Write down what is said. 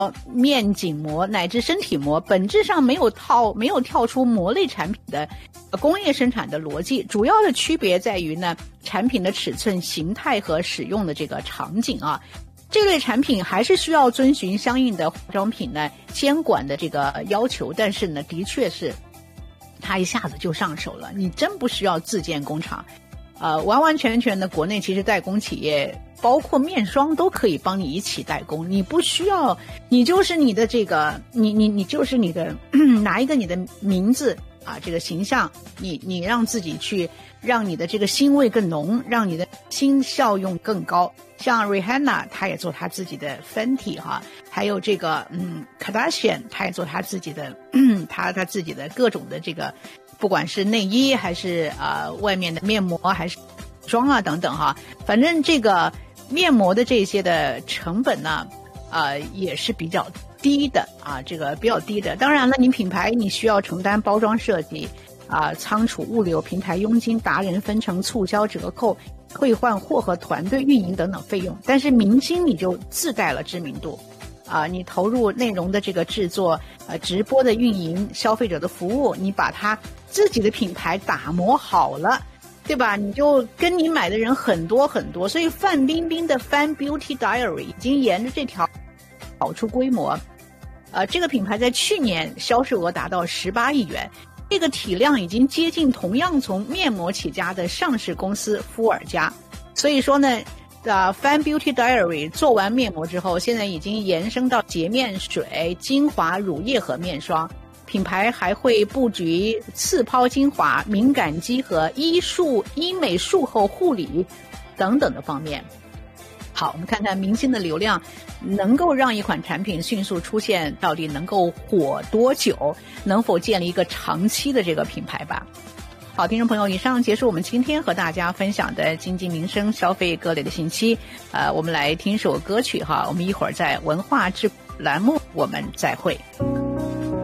面颈膜乃至身体膜，本质上没有跳出膜类产品的工业生产的逻辑，主要的区别在于呢，产品的尺寸、形态和使用的这个场景啊。这类产品还是需要遵循相应的化妆品呢监管的这个要求，但是呢，的确是它一下子就上手了，你真不需要自建工厂。完完全全的国内其实代工企业包括面霜都可以帮你一起代工，你不需要，你就是你的这个你就是你的拿一个你的名字啊，这个形象，你让自己去让你的这个腥味更浓，让你的新效用更高。像 Rihanna 她也做她自己的 Fenty 哈，还有这个Kardashian 她也做她自己的她自己的各种的这个，不管是内衣还是外面的面膜还是妆啊等等哈，反正这个面膜的这些的成本呢也是比较低的啊，这个比较低的。当然了，你品牌你需要承担包装设计仓储物流、平台佣金、达人分成、促销折扣、退换货和团队运营等等费用，但是明星你就自带了知名度你投入内容的这个制作直播的运营、消费者的服务，你把它自己的品牌打磨好了，对吧？你就跟你买的人很多很多，所以范冰冰的 Fan Beauty Diary 已经沿着这条跑出规模这个品牌在去年销售额达到18亿元，这个体量已经接近同样从面膜起家的上市公司敷尔佳。所以说呢Fan Beauty Diary 做完面膜之后，现在已经延伸到洁面水、精华、乳液和面霜，品牌还会布局次抛精华、敏感肌和医美术后护理等等的方面。好，我们看看明星的流量能够让一款产品迅速出现，到底能够火多久，能否建立一个长期的这个品牌吧。好，听众朋友，以上结束我们今天和大家分享的经济民生消费各类的信息。我们来听首歌曲哈，我们一会儿在文化之栏目我们再会。